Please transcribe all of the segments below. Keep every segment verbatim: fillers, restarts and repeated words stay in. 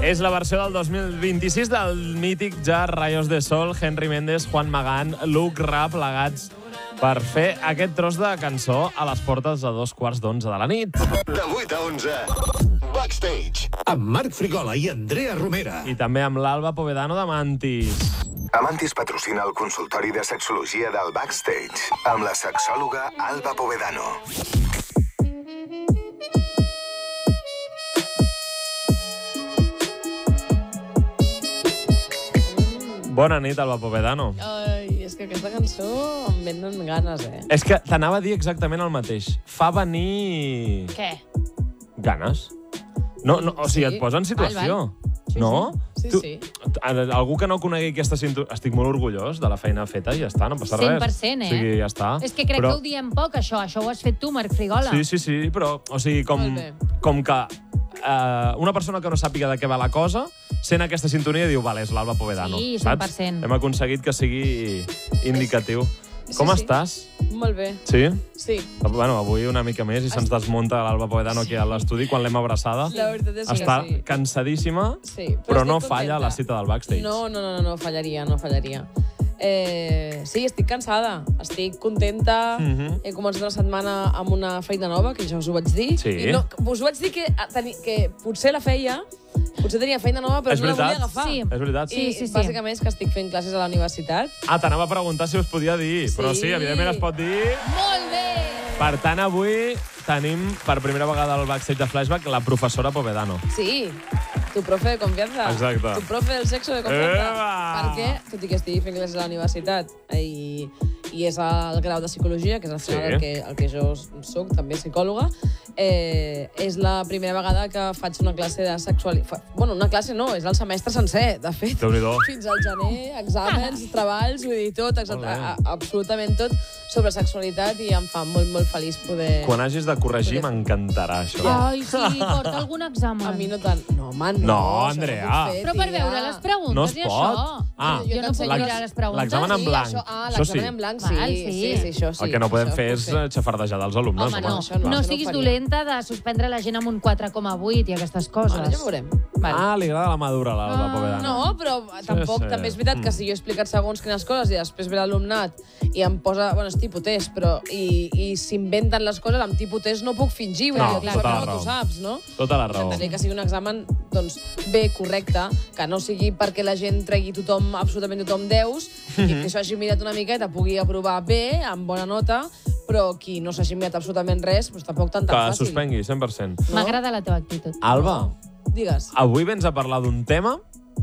És la versió del dos mil vint-i-sis del mític ja Rayos de Sol, Henry Méndez, Juan Magán, Luke Rap, plegats per fer aquest tros de cançó a les portes de dos quarts d'onze de la nit. De vuit a onze, Backstage. Amb Marc Frigola i Andrea Romera. I també amb l'Alba Povedano de Mantis. Amantis patrocina el consultori de sexologia del Backstage amb la sexòloga Alba Povedano. Bona nit, Alba Povedano. Ai, és que aquesta cançó em venen ganes, eh? És que t'anava a dir exactament el mateix. Fa venir... Què? Ganes. No, no, o sigui, Sí. et posa en situació. Val, val. Sí, no? sí. Sí, Tu, sí. Algú que no conegui aquesta cintura... Estic molt orgullós de la feina feta i ja està, no passa cent per res. cent, eh? O sigui, ja està. És que crec però... que ho diem poc, això. Això ho has fet tu, Marc Frigola. Sí, sí, sí, però, o sigui, com, Molt bé. com que eh, una persona que no sàpiga de què va la cosa, sent aquesta sintonia i diu, vale, és l'Alba Povedano. Sí, cent per cent. Saps? Hem aconseguit que sigui indicatiu. Sí, Com sí. estàs? Molt bé. Sí? Sí. Bueno, avui una mica més i se'ns desmunta l'Alba Povedano aquí a l'estudi quan l'hem abraçada. La veritat és que Està sí. cansadíssima, Sí, però, estic no contenta. falla la cita del backstage. No, no, no, no, fallaria, no fallaria. Eh, sí, estic cansada, estic contenta. Mhm. He començat una setmana amb una feina nova, que ja us ho vaig dir. Sí. I no, us ho vaig dir que, teni, que potser la feia, potser tenia feina nova, però És no la volia veritat. agafar. Sí. És veritat. I Sí, sí, sí. bàsicament és que estic fent classes a la universitat. Ah, t'anava a preguntar si us podia dir, però sí, Sí. evidentment es pot dir. Molt bé! Per tant, avui tenim per primera vegada al backstage de Flashback la professora Povedano. Sí, tu profe de confiança. Exacte. Tu profe del sexo de confiança. Eva! Perquè, tot i que estigui fent classes a la universitat i, i és el grau de psicologia, que és al final Sí. el, que, el que jo soc, també psicòloga, eh, és la primera vegada que faig una classe de sexualitat. Bueno, una classe no, és el semestre sencer, de fet. Déu-n'hi-do. Fins al gener, exàmens, treballs, vull dir, tot, exact, Molt bé. a, a, absolutament tot sobre sexualitat i em fa molt, molt feliç poder... Quan hagis de corregir, m'encantarà això. Ai, sí, porta algun examen. A mi no tant. No, home, no. No, això Andrea. puc fer, Però per tia. veure les preguntes No es i pot. això. Ah, jo no puc l'ex- mirar les preguntes. l'examen en Sí, blanc. Això, ah, Això l'examen sí. en blanc, sí. Val, sí. sí. Sí, sí, això sí. El que no podem això fer puc és eh, xafardejar dels alumnes. Home, no, no. això no, No això no siguis faria. dolenta de suspendre la gent amb un quatre coma vuit i aquestes coses. Ara ja veurem. Val. Ah, li agrada la madura, l'Alba Ah, Povedano. No, però tampoc, sí. també és veritat que si jo he explicat segons quines coses i després ve l'alumnat i em posa, bueno, és tipus test, però i, i s'inventen les coses, amb tipus test no puc fingir, vull No, dir, tota la no, raó. tu saps, no? Tota la raó. Intentaré que sigui un examen doncs, bé, correcte, que no sigui perquè la gent tregui tothom, absolutament tothom deus, i que això hagi mirat una miqueta, pugui aprovar bé, amb bona nota, però qui no s'hagi mirat absolutament res, doncs tampoc tan tan Que fàcil. suspengui, cent per cent. No? M'agrada la teva actitud. Alba, Digues. avui vens a parlar d'un tema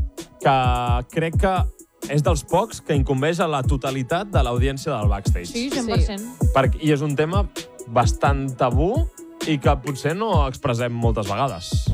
que crec que és dels pocs que incumbeix a la totalitat de l'audiència del backstage. Sí, cent per cent. Perquè, I és un tema bastant tabú i que potser no expressem moltes vegades.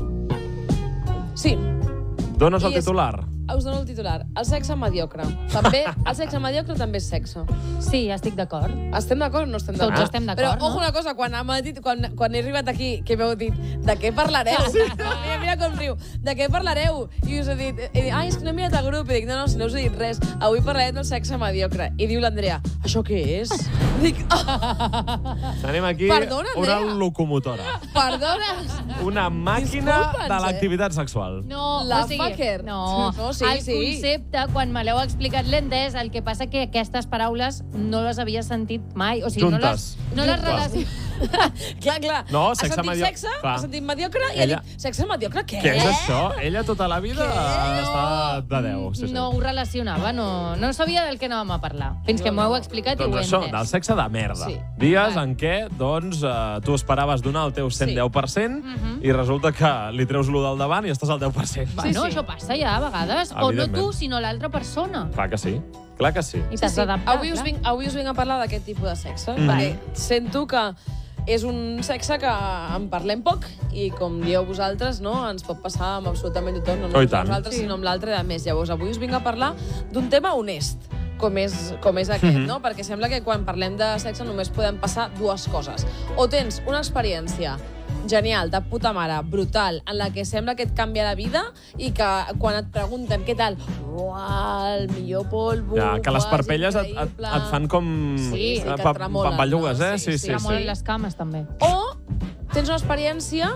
Sí, Dones el I és- titular? us dono el titular. El sexe mediocre. També, el sexe mediocre també és sexe. Sí, estic d'acord. Estem d'acord o no estem d'acord? Tots estem d'acord, Però, no? ojo una cosa, quan, m'ha dit, quan, quan he arribat aquí, que m'heu dit, de què parlareu? Sí. Mira, mira com riu. De què parlareu? I us he dit, he dit ai, és que no he mirat el grup. I dic, no, no, si no us he dit res. Avui parlarem del sexe mediocre. I diu l'Andrea, això què és? Dic, oh, Tenim aquí Perdona, una Andrea. locomotora. perdona. Una màquina Disculpa'ns, de eh? l'activitat sexual. No, La o sigui, fucker. No, No, sí, el sí. concepte, quan me l'heu explicat, l'he entès. El que passa que aquestes paraules no les havia sentit mai. O sigui, Juntes. no les, no les Clar. relaciono. clar, clar. No, ha sexe sentit medio- sexe, clar. ha sentit mediocre, i Ella- ha dit, sexe mediocre, què? Què és això? Ella tota la vida Què? ha estat de deu. Sí, sí. No ho relacionava, no, no sabia del que anàvem a parlar. Fins que m'ho heu explicat i ho Doncs he això, entès. del sexe de merda. Sí. Dies Vale. en què doncs, eh, tu esperaves donar el teu cent deu per cent Mhm. i resulta que li treus l'u del davant i estàs al deu per cent. Bueno, Sí, sí. això passa ja a vegades. O no Evidentment. tu, sinó l'altra persona. Clar que sí. Clar que sí. I Sí, t'has sí. d'adaptar. Avui, us clar. vinc, avui us vinc a parlar d'aquest tipus de sexe, Mm. perquè sento que és un sexe que en parlem poc i, com dieu vosaltres, no, ens pot passar amb absolutament tothom, no Oh, i només amb tant. nosaltres, Sí. sinó amb l'altre de més. Llavors, avui us vinc a parlar d'un tema honest, com és, com és aquest, Mhm. no? Perquè sembla que quan parlem de sexe només podem passar dues coses. O tens una experiència genial, de puta mare, brutal, en la que sembla que et canvia la vida i que quan et pregunten què tal, uah, el millor polvo, Ja, que les uah, és parpelles et, et, increïble. et fan com... Sí, sí, que et pa- tremolen, pampallugues, no? eh? Sí, Sí, sí. sí. Tremolen sí. les cames, també. O tens una experiència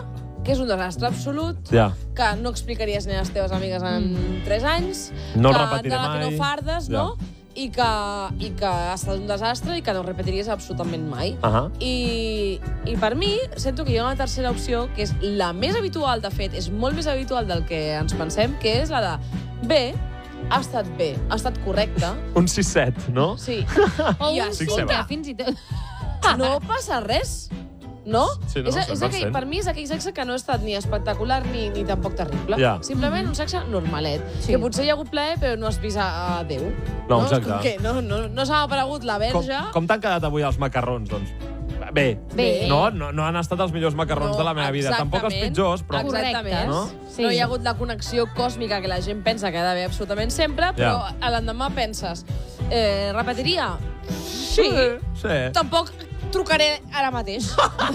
que és un desastre absolut, Ja. que no explicaries ni a les teves amigues en tres anys, No el que, repetiré de la que mai. no fardes, Ja. no? I que, i que ha estat un desastre i que no repetiries absolutament mai. Ahà. I, I per mi, sento que hi ha una tercera opció, que és la més habitual, de fet, és molt més habitual del que ens pensem, que és la de bé, ha estat bé, ha estat correcte. Un sis set, no? Sí. O I un Sí, sí, que que va. fins i tot... no passa res, no? Sí, no, és, és cent per cent. aquell, per mi és aquell sexe que no ha estat ni espectacular ni, ni tampoc terrible. Ja. Simplement un sexe normalet. Sí. Que potser hi ha hagut plaer, però no has vist a, a Déu. No, És exacte. com que no, no, no s'ha aparegut la Com, verge. com t'han quedat avui els macarrons, doncs? Bé. Bé. No, no, no han estat els millors macarrons No, de la meva vida. Tampoc els exactament. pitjors, però... Exactament. No? Sí. No hi ha hagut la connexió còsmica que la gent pensa que ha d'haver absolutament sempre, però Ja. a l'endemà penses, eh, repetiria? Sí. Sí. Tampoc trucaré ara mateix.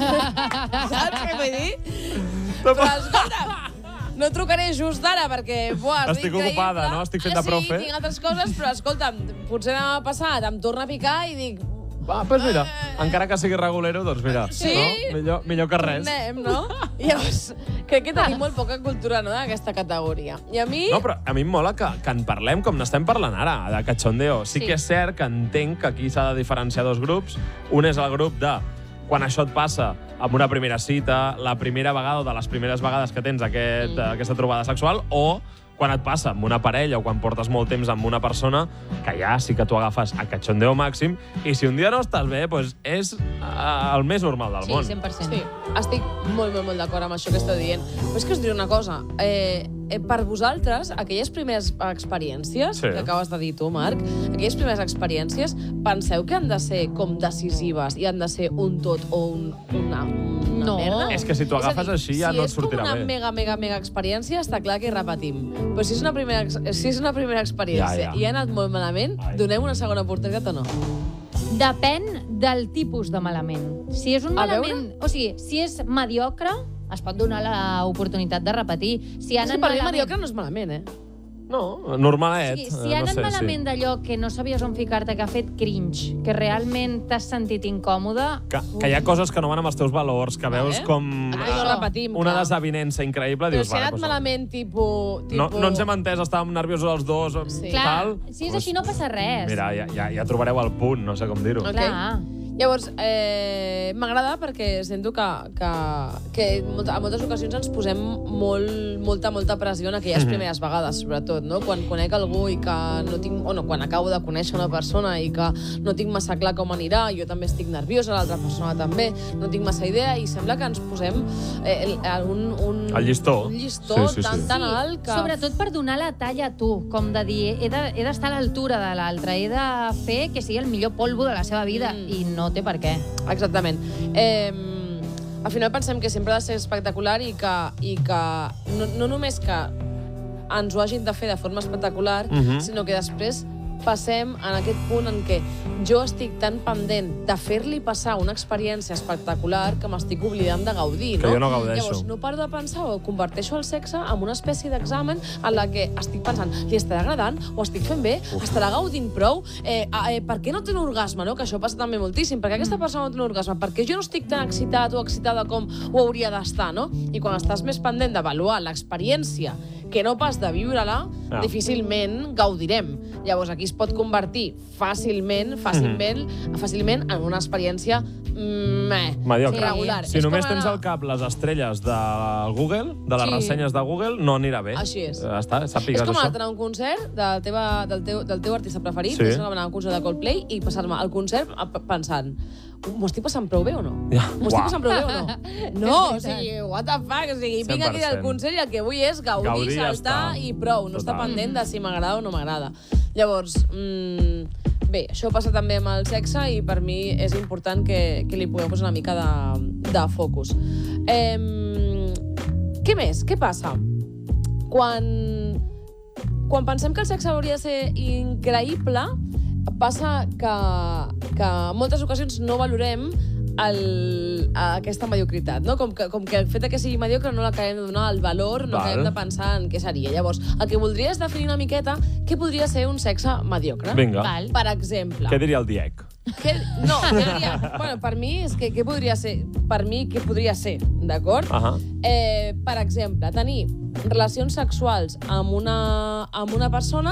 Saps què vull dir? Però escolta, no trucaré just ara perquè, buah, és Estic increïble. ocupada, no? Estic fent de profe. Sí, tinc altres coses, però escolta'm, potser demà passat em torna a picar i dic, Va, doncs mira, encara que sigui regulero, doncs mira, Sí? no? millor, millor que res. anem, no? I llavors, crec que tenim molt poca cultura, no?, d'aquesta categoria. I a mi... No, però a mi em mola que, que en parlem com n'estem parlant ara, de cachondeo. Sí, Sí. que és cert que entenc que aquí s'ha de diferenciar dos grups. Un és el grup de quan això et passa amb una primera cita, la primera vegada o de les primeres vegades que tens aquest, mm. aquesta trobada sexual, o quan et passa amb una parella o quan portes molt temps amb una persona, que ja sí que tu agafes a cachondeo màxim, i si un dia no estàs bé, doncs és uh, el més normal del Sí, món. cent per cent. Sí, estic molt, molt, molt d'acord amb això que esteu dient. Però és que us diré una cosa. Eh, eh, per vosaltres, aquelles primeres experiències Sí. que acabes de dir tu, Marc, aquelles primeres experiències, penseu que han de ser com decisives i han de ser un tot o un, una, una No. merda? És que si t'ho És a agafes dir, així ja no et sortirà Si és com bé. una mega, mega, mega experiència, està clar que hi repetim. Però si és una primera, ex- si és una primera experiència Ja, ja. i ha anat molt malament, Ai. donem una segona oportunitat o no? Depèn del tipus de malament. Si és un A malament... O sigui, si és mediocre, es pot donar l'oportunitat de repetir. Si ha És anat que per mi malament... mediocre no és malament, eh? No, normalet. Sí, eh, si ha no anat sé, malament sí. d'allò que no sabies on ficar-te, que ha fet cringe, que realment t'has sentit incòmode... Que, que hi ha coses que no van amb els teus valors, que veus Vale. com Aquí eh, no repetim, una clar. desavinença increïble. Però Dius, si ha vale, anat doncs, malament, tipus... no, tipus... no ens hem entès, estàvem nerviosos els dos, Sí. Clar, tal. si és doncs, així no passa res. Mira, ja, ja, ja trobareu el punt, no sé com dir-ho. Ok. Clar. Llavors, eh, m'agrada perquè sento que, que, que molta- a moltes ocasions ens posem molt, molta, molta pressió en aquelles Mhm. primeres vegades, sobretot, no? Quan conec algú i que no tinc... O no, quan acabo de conèixer una persona i que no tinc massa clar com anirà, jo també estic nerviosa, l'altra persona també, no tinc massa idea, i sembla que ens posem eh, el- un, un, El llistó. un llistó Sí, sí, sí. tan, tan alt que... Sobretot per donar la talla a tu, com de dir, he de- he d'estar a l'altura de l'altre, he de fer que sigui el millor polvo de la seva vida, Mm. i no té per què. Exactament. Eh, al final pensem que sempre ha de ser espectacular i que, i que no, no només que ens ho hagin de fer de forma espectacular, Mhm. sinó que després passem en aquest punt en què jo estic tan pendent de fer-li passar una experiència espectacular que m'estic oblidant de gaudir, Que no? jo no gaudeixo. Llavors, no paro de pensar o converteixo el sexe en una espècie d'examen en la que estic pensant, li estarà agradant? Ho estic fent bé? Uf. Estarà gaudint prou? Eh, eh, per què no té un orgasme, no? Que això passa també moltíssim. Per què aquesta persona no té un orgasme? Per què jo no estic tan excitat o excitada com ho hauria d'estar, no? I quan estàs més pendent d'avaluar l'experiència que no pas de viure-la, Ah. difícilment gaudirem. Llavors, aquí es pot convertir fàcilment, fàcilment, mm. fàcilment en una experiència meh, Mediocre. regular. Si És només com tens anar- al cap les estrelles de Google, de les Sí. ressenyes de Google, no anirà bé. Així és. Eh, Està, sàpigues És com això. anar a un concert del, teva, del, teu, del teu artista preferit, Sí. sí. és com anar a un concert de Coldplay i passar-me al concert p- pensant, m'ho estic passant prou bé o no? Ja. M'ho estic Uah. passant prou bé o no? No, o sigui, what the fuck? O sigui, vinc aquí cent per cent. del concert i el que vull és gaudir, Gaudir i ja saltar està. i prou. No Total. està pendent de si m'agrada o no m'agrada. Llavors, mmm, bé, això passa també amb el sexe i per mi és important que, que li pugueu posar una mica de, de focus. Eh, què més? Què passa? Quan, quan pensem que el sexe hauria de ser increïble, passa que, que en moltes ocasions no valorem el, aquesta mediocritat, no? Com que, com que el fet que sigui mediocre no l'acabem de donar el valor, no Val. acabem de pensar en què seria. Llavors, el que voldria és definir una miqueta què podria ser un sexe mediocre. Vinga. Val. Per exemple, Què diria el Diec? Què, no, què diria? Bueno, per mi, és que, què podria ser? Per mi, què podria ser, d'acord? Uh -huh. eh, per exemple, tenir relacions sexuals amb una, amb una persona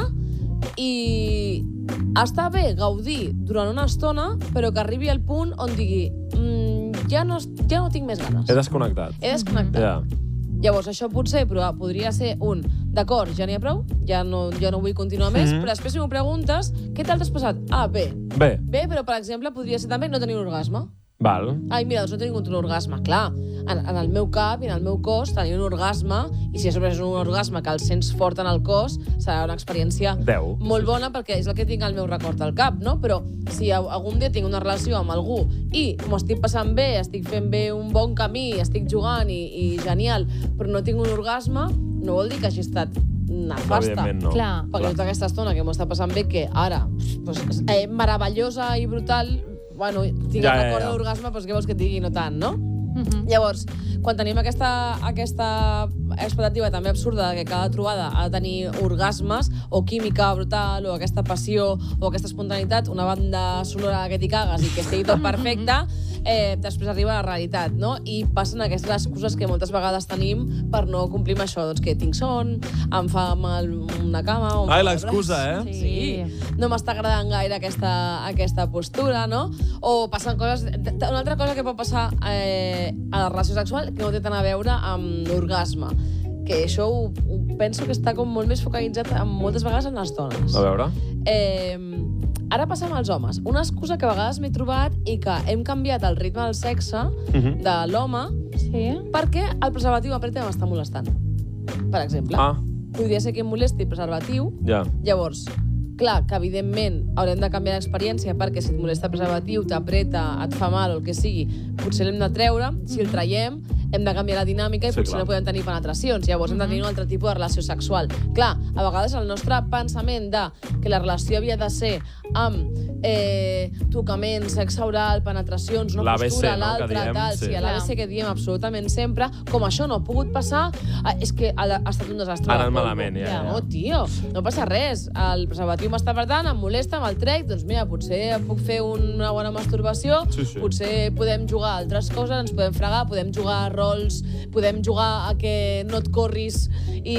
i està bé gaudir durant una estona, però que arribi al punt on digui mm, ja, no, ja no tinc més ganes. He desconnectat. He desconnectat. Ja. Llavors, això potser però podria ser un d'acord, ja n'hi ha prou, ja no, ja no vull continuar més, Mhm. però després si m'ho preguntes, què tal t'has passat? Ah, bé. Bé, Bé, però, per exemple, podria ser també no tenir un orgasme. val. Ai, mira, doncs no he tingut un orgasme. Clar, en, en el meu cap i en el meu cos tenir un orgasme, i si a sobre és un orgasme que el sents fort en el cos, serà una experiència Deu. molt bona perquè és el que tinc al meu record al cap, no? Però si algun dia tinc una relació amb algú i m'ho estic passant bé, estic fent bé un bon camí, estic jugant i, i genial, però no tinc un orgasme, no vol dir que hagi estat nefasta. Evidentment no. Clar. Perquè tota aquesta estona que m'ho està passant bé, que ara, pues, eh, meravellosa i brutal, bueno, tinc Ja, el ja, record ja. de l'orgasme, doncs què vols que et digui? No tant, no? Mhm. Llavors, quan tenim aquesta, aquesta expectativa també absurda de que cada trobada ha de tenir orgasmes o química brutal o aquesta passió o aquesta espontaneïtat, una banda sonora que t'hi cagues i que estigui tot perfecte, eh, després arriba la realitat, no? I passen aquestes excuses que moltes vegades tenim per no complir amb això. Doncs que tinc son, em fa mal una cama... O em Ai, fa l'excusa, mal eh? Sí. No m'està agradant gaire aquesta, aquesta postura, no? O passen coses... Una altra cosa que pot passar eh, a la relació sexual que no té tant a veure amb l'orgasme, que això ho, ho penso que està com molt més focalitzat en, moltes vegades en les dones. A veure. Eh, ara passa amb els homes. Una excusa que a vegades m'he trobat i que hem canviat el ritme del sexe Mhm. de l'home Sí? perquè el preservatiu apreta m'està molestant. Per exemple, Ah, podria ser que em molesti el preservatiu. ja. Llavors, clar, que evidentment haurem de canviar d'experiència perquè si et molesta el preservatiu, t'apreta, et fa mal o el que sigui, potser l'hem de treure. Si el traiem, hem de canviar la dinàmica i Sí, potser clar. no podem tenir penetracions. Llavors hem de tenir un altre tipus de relació sexual. Clar, a vegades el nostre pensament de que la relació havia de ser amb eh, tocament, sexe oral, penetracions, una L'A B C, postura, no?, que l'altra, diem, tal, sí. sí, a l'A B C que diem absolutament sempre, com això no ha pogut passar, eh, és que ha, ha estat un desastre. Ha anat del polvo. malament, ja, ja. No, tio, no passa res. El preservatiu m'està apretant, em molesta, me'l trec, doncs mira, potser puc fer una bona masturbació, Sí, sí. potser podem jugar a altres coses, ens podem fregar, podem jugar a rols, podem jugar a que no et corris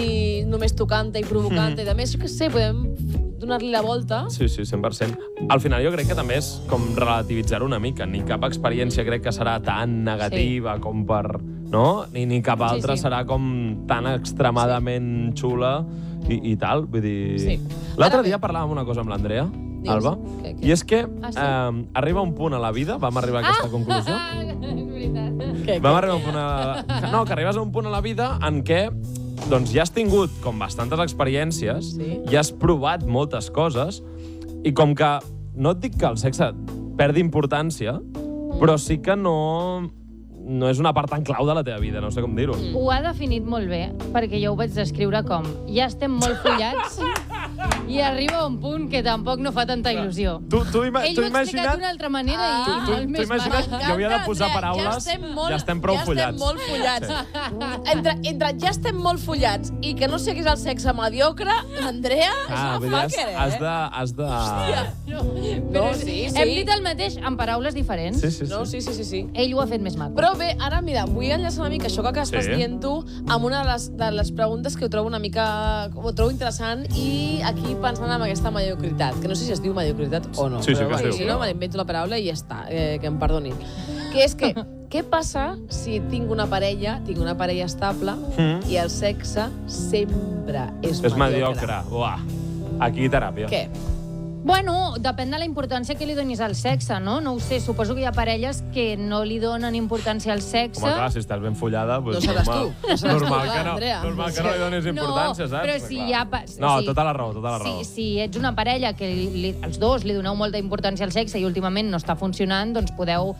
i només tocant-te i provocant-te, i a més, jo què sé, podem donar-li la volta. Sí, sí, cent per cent. Al final jo crec que també és com relativitzar una mica. Ni cap experiència crec que serà tan negativa sí. com per... No? Ni, ni cap altra sí. serà com tan extremadament sí. xula i, i tal. Vull dir... Sí. L'altre Ara bé. dia parlàvem una cosa amb l'Andrea, Digues. Alba, Què, què? i és que Ah, sí? eh, arriba un punt a la vida, vam arribar a aquesta conclusió, És veritat. Què, vam què, arribar a un què? punt a... que- No, que arribes a un punt a la vida en què doncs ja has tingut com bastantes experiències, Sí. ja has provat moltes coses, i com que, no et dic que el sexe perdi importància, però sí que no, no és una part tan clau de la teva vida, no sé com dir-ho. Ho ha definit molt bé, perquè jo ho vaig descriure com ja estem molt follats i arriba un punt que tampoc no fa tanta il·lusió. Tu, tu, ima Ell tu ho ha explicat imagina't... d'una altra manera Ah. i Tu, tu, molt tu més imagina't maco. que havia de posar Andrea, paraules, ja estem, molt, ja estem prou ja follats. estem molt follats. Entre, entre ja estem molt follats i que no sé què és el sexe mediocre, l'Andrea és Ah, una vull dir, has, fucker, eh? has de... Has de... No, No, sí, sí. Hem dit el mateix amb paraules diferents. Sí, sí, sí. No, sí, sí, sí, sí. Ell ho ha fet més maco. Però bé, ara, mira, vull enllaçar una mica això que estàs Sí. dient tu amb una de les, de les preguntes que ho trobo una mica... ho trobo interessant i aquí pensant en aquesta mediocritat, que no sé si es diu mediocritat o no. Sí, sí però, que es bueno, diu, si no, però- me l'invento la paraula i ja està, eh, que em perdonin. Que és que, què passa si tinc una parella, tinc una parella estable Mm. i el sexe sempre és, És mediocre. Uah. Aquí teràpia. Què? Bueno, depèn de la importància que li donis al sexe, no? No ho sé, suposo que hi ha parelles que no li donen importància al sexe. Home, clar, si estàs ben follada, doncs No seràs normal. tu, no seràs tu, normal clar, que no, Andrea. normal que no li donis importància, saps? Però si Clar. hi ha... pa- No, si- tota la raó, tota la raó. Si, si ets una parella que li, li, els dos li doneu molta importància al sexe i últimament no està funcionant, doncs podeu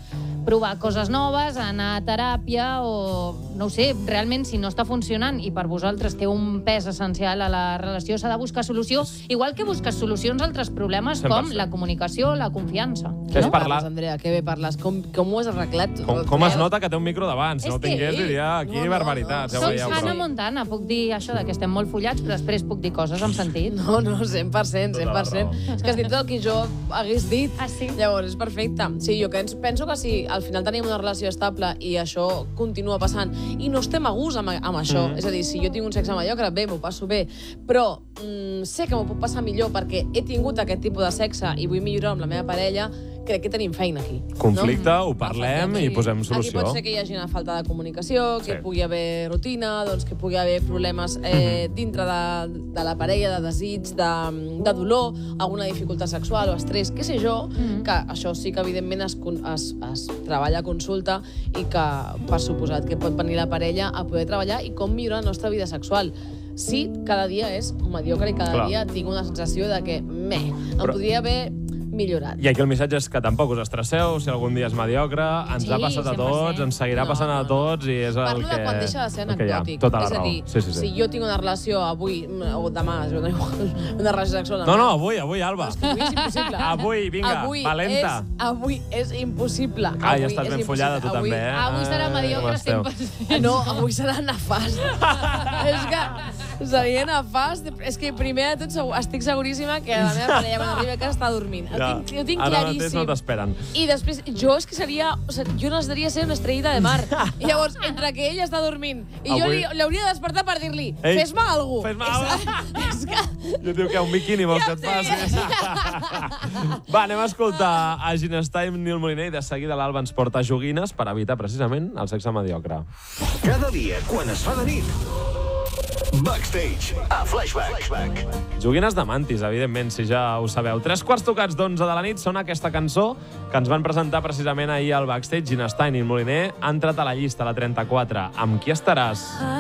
provar coses noves, anar a teràpia o, no ho sé, realment si no està funcionant i per vosaltres té un pes essencial a la relació, s'ha de buscar solució, igual que busques solucions a altres problemes cent per cent. com la comunicació, la confiança. Que és No parlar... parles, Andrea, que bé parles. Com, com ho has arreglat? Com, com es nota que té un micro davant? Si És no ho que- tingués, diria aquí No, no, barbaritats. no. Ja ho Soc veieu, Hannah però... Montana, puc dir això de que estem molt follats, però després puc dir coses amb sentit. No, no, cent per cent, cent per cent. Tota la És que has dit tot el que jo hagués dit. Ah, sí? Llavors, és perfecte. Sí, jo penso que si al final tenim una relació estable i això continua passant i no estem a gust amb, amb això, Mm. és a dir, si jo tinc un sexe mediocre, bé, m'ho passo bé, però mm, sé que m'ho puc passar millor perquè he tingut aquest tipus de sexe i vull millorar amb la meva parella, crec que tenim feina aquí. Conflicte, no? ho parlem Efectivament. i posem Aquí solució. pot ser que hi hagi una falta de comunicació, que Sí. pugui haver rutina, doncs que pugui haver problemes eh, dintre de, de la parella, de desig, de, de dolor, alguna dificultat sexual o estrès, què sé jo, Mhm. que això sí que evidentment es, con- es, es treballa a consulta i que per suposat que pot venir la parella a poder treballar i com millorar la nostra vida sexual. Sí, cada dia és mediocre i cada Clar. dia tinc una sensació de que, meh, em Però- podria haver millorat. I aquí el missatge és que tampoc us estresseu, si algun dia és mediocre, ens Sí, ha passat a cent per tots, cent. ens seguirà No, passant a no, no. tots i és el Parlo que... de quan deixa de ser el que hi ha. anecdòtic. Tota la és a raó. dir, sí, sí, sí. si jo tinc una relació avui o demà, és una, una relació sexual... No, no, avui, avui, Alba. És que avui és impossible. Avui, vinga, avui valenta. És, avui és impossible. Ah, avui ja estàs és ben impossible. follada, tu avui, també, eh? Avui serà Ah, mediocre com esteu? cent per cent. No, avui serà nefast. és que seria nefast. És que primer de tot segur, estic seguríssima que la meva parella quan arriba a casa està dormint. Ho Ja. tinc, ho tinc Ara mateix claríssim. no t'esperen. I després, jo és que seria... O sigui, jo necessitaria ser una estrellita de mar. I llavors, entre que ella està dormint i jo Avui- li- l'hauria de despertar per dir-li Ei, fes-me alguna fes-me cosa. alguna És que... Jo diu que un biquini vols que et faci. Va, anem a escoltar a Ginestime Nil Moliner i de seguida l'Alba ens porta joguines per evitar precisament el sexe mediocre. Cada dia, quan es fa de nit. Backstage, a Flashback. Flashback. Joguines de mantis, evidentment, si ja ho sabeu. Tres quarts tocats d'onze de la nit són aquesta cançó que ens van presentar precisament ahir al Backstage. Ginestine Nil Moliner ha entrat a la llista, la trenta-quatre. Amb qui estaràs?